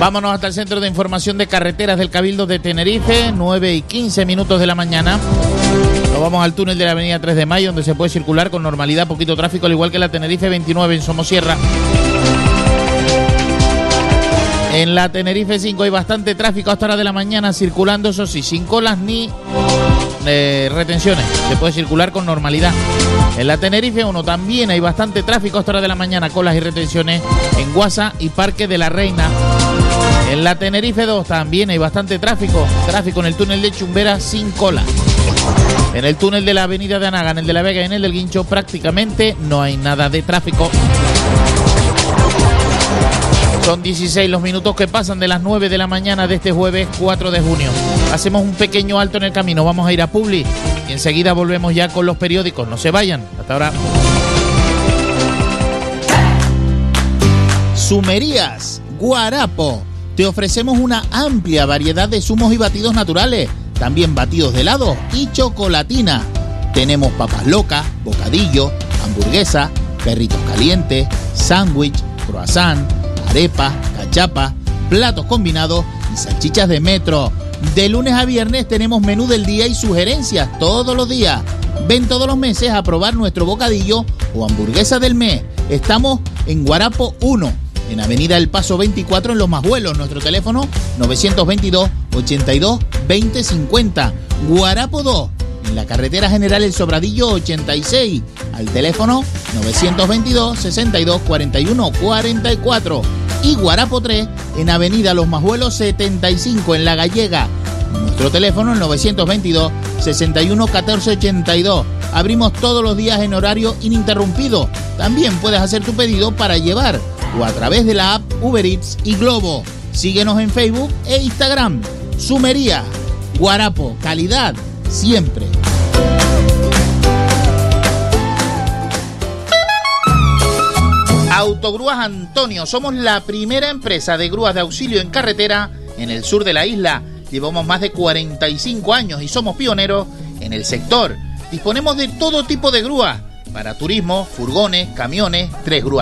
Vámonos hasta el Centro de Información de Carreteras del Cabildo de Tenerife, 9:15 de la mañana. Nos vamos al túnel de la avenida 3 de Mayo, donde se puede circular con normalidad, poquito tráfico, al igual que la Tenerife 29 en Somosierra. En la Tenerife 5 hay bastante tráfico a esta hora de la mañana circulando, eso sí, sin colas ni retenciones. Se puede circular con normalidad. En la Tenerife 1 también hay bastante tráfico a esta hora de la mañana, colas y retenciones en Guasa y Parque de la Reina. En la Tenerife 2 también hay bastante tráfico en el túnel de Chumbera sin cola. En el túnel de la avenida de Anaga, en el de la Vega y en el del Guincho prácticamente no hay nada de tráfico. Son 16 los minutos que pasan de las 9 de la mañana de este jueves 4 de junio. Hacemos un pequeño alto en el camino, vamos a ir a Publi y enseguida volvemos ya con los periódicos. No se vayan, hasta ahora. Sumerías Guarapo. Te ofrecemos una amplia variedad de zumos y batidos naturales, también batidos de helado y chocolatina. Tenemos papas locas, bocadillo, hamburguesa, perritos calientes, sándwich, croissant, arepa, cachapa, platos combinados y salchichas de metro. De lunes a viernes tenemos menú del día y sugerencias todos los días. Ven todos los meses a probar nuestro bocadillo o hamburguesa del mes. Estamos en Guarapo 1, en Avenida El Paso 24 en Los Majuelos. Nuestro teléfono 922 82 20 50. Guarapo 2, en la carretera general El Sobradillo 86, al teléfono 922 62 41 44. Y Guarapo 3, en Avenida Los Majuelos 75, en La Gallega. Nuestro teléfono es 922 61 14 82. Abrimos todos los días en horario ininterrumpido. También puedes hacer tu pedido para llevar o a través de la app Uber Eats y Globo. Síguenos en Facebook e Instagram. Sumería Guarapo, calidad siempre. Autogrúas Antonio, somos la primera empresa de grúas de auxilio en carretera en el sur de la isla. Llevamos más de 45 años y somos pioneros en el sector. Disponemos de todo tipo de grúas para turismo, furgones, camiones, 3 grúas